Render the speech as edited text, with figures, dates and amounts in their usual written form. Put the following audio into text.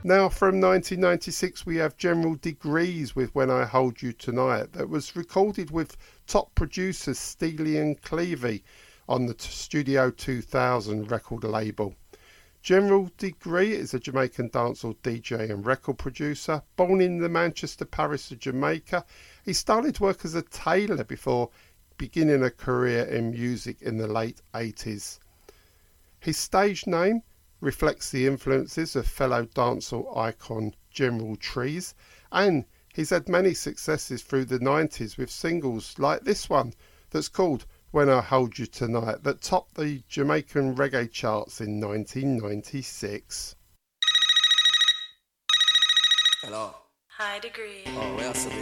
Now from 1996 we have General Degrees with When I Hold You Tonight, that was recorded with top producers Steely and Clevey on the Studio 2000 record label. General Degree is a Jamaican dancehall DJ and record producer. Born in the Manchester Parish of Jamaica, he started work as a tailor before beginning a career in music in the late 80s. His stage name reflects the influences of fellow dancehall icon General Trees, and he's had many successes through the 90s with singles like this one that's called When I Hold You Tonight, that topped the Jamaican reggae charts in 1996. Hello. High degree. Oh, where else